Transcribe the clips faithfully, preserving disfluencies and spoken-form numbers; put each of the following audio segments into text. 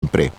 siempre.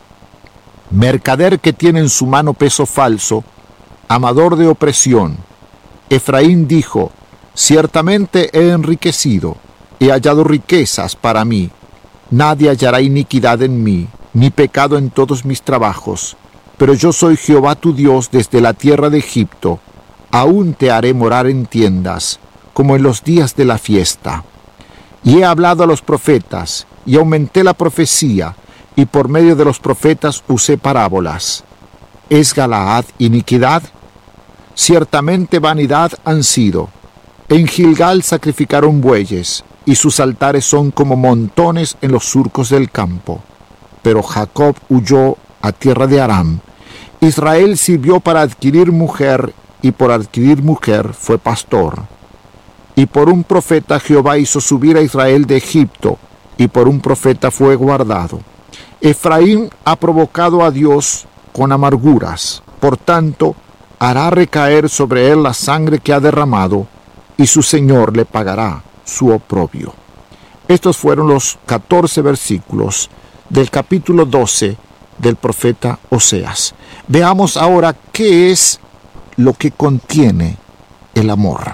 Mercader que tiene en su mano peso falso, amador de opresión. Efraín dijo: ciertamente he enriquecido, he hallado riquezas para mí. Nadie hallará iniquidad en mí, ni pecado en todos mis trabajos. Pero yo soy Jehová tu Dios desde la tierra de Egipto. Aún te haré morar en tiendas, como en los días de la fiesta. Y he hablado a los profetas, y aumenté la profecía, y por medio de los profetas usé parábolas. ¿Es Galaad iniquidad? Ciertamente vanidad han sido. En Gilgal sacrificaron bueyes, y sus altares son como montones en los surcos del campo. Pero Jacob huyó a tierra de Aram. Israel sirvió para adquirir mujer, y por adquirir mujer fue pastor. Y por un profeta Jehová hizo subir a Israel de Egipto, y por un profeta fue guardado. Efraín ha provocado a Dios con amarguras, por tanto, hará recaer sobre él la sangre que ha derramado, y su Señor le pagará su oprobio. Estos fueron los catorce versículos del capítulo doce del profeta Oseas. Veamos ahora qué es lo que contiene el amor.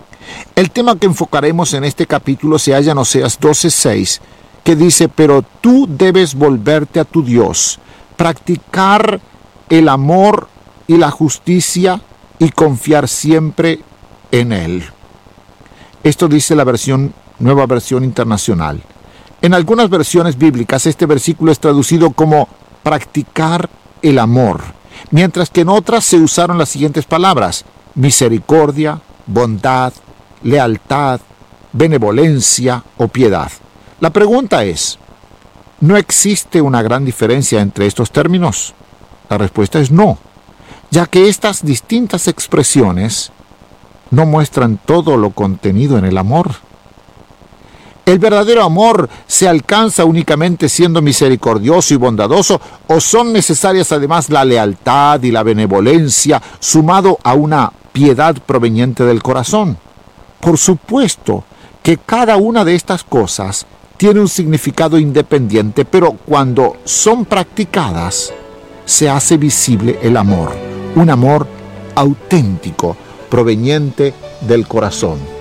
El tema que enfocaremos en este capítulo se halla en Oseas doce seis, que dice: pero tú debes volverte a tu Dios, practicar el amor y la justicia y confiar siempre en Él. Esto dice la versión, Nueva Versión Internacional. En algunas versiones bíblicas este versículo es traducido como practicar el amor, mientras que en otras se usaron las siguientes palabras: misericordia, bondad, lealtad, benevolencia o piedad. La pregunta es, ¿no existe una gran diferencia entre estos términos? La respuesta es no, ya que estas distintas expresiones no muestran todo lo contenido en el amor. ¿El verdadero amor se alcanza únicamente siendo misericordioso y bondadoso, o son necesarias además la lealtad y la benevolencia, sumado a una piedad proveniente del corazón? Por supuesto que cada una de estas cosas tiene un significado independiente, pero cuando son practicadas, se hace visible el amor, un amor auténtico, proveniente del corazón.